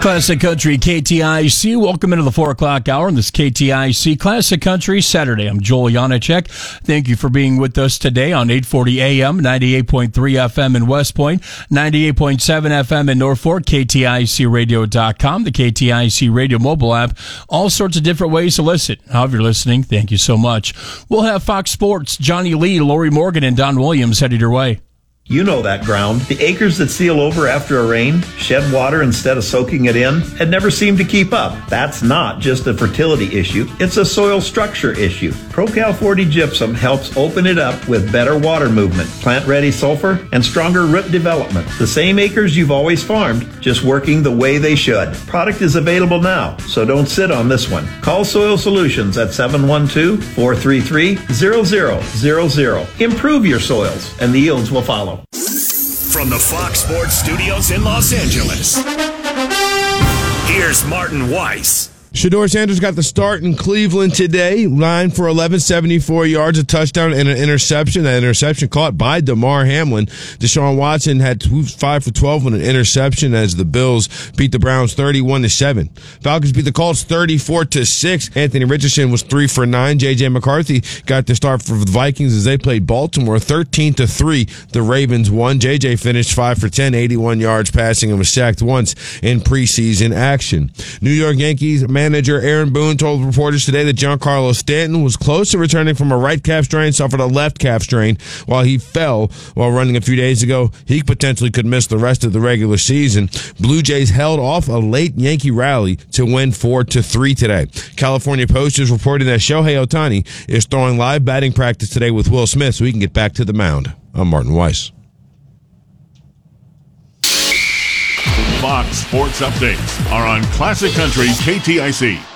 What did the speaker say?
Classic Country KTIC. Welcome into the 4 o'clock hour in this KTIC Classic Country Saturday. I'm Joel Janacek. Thank you for being with us today on 840 AM, 98.3 FM in West Point, 98.7 FM in Norfolk, KTICradio.com, the KTIC Radio mobile app, all sorts of different ways to listen. However you're listening, thank you so much. We'll have Fox Sports, Johnny Lee, Lori Morgan, and Don Williams headed your way. You know that ground. The acres that seal over after a rain, shed water instead of soaking it in, and never seem to keep up. That's not just a fertility issue. It's a soil structure issue. ProCal 40 Gypsum helps open it up with better water movement, plant-ready sulfur, and stronger root development. The same acres you've always farmed, just working the way they should. Product is available now, so don't sit on this one. Call Soil Solutions at 712-433-0000. Improve your soils, and the yields will follow. From the Fox Sports Studios in Los Angeles, here's Martin Weiss. Shedeur Sanders got the start in Cleveland today. 9 for 11, 74 yards, a touchdown, and an interception. That interception caught by Damar Hamlin. Deshaun Watson had 5 for 12 on an interception as the Bills beat the Browns 31-7. Falcons beat the Colts 34-6. Anthony Richardson was 3 for 9. J.J. McCarthy got the start for the Vikings as they played Baltimore 13-3. The Ravens won. J.J. finished 5 for 10, 81 yards passing, and was sacked once in preseason action. New York Yankees manager Aaron Boone told reporters today that Giancarlo Stanton was close to returning from a right calf strain, suffered a left calf strain while he fell while running a few days ago. He potentially could miss the rest of the regular season. Blue Jays held off a late Yankee rally to win 4-3 today. California Post is reporting that Shohei Ohtani is throwing live batting practice today with Will Smith so he can get back to the mound. I'm Martin Weiss. Fox Sports Updates are on Classic Country KTIC.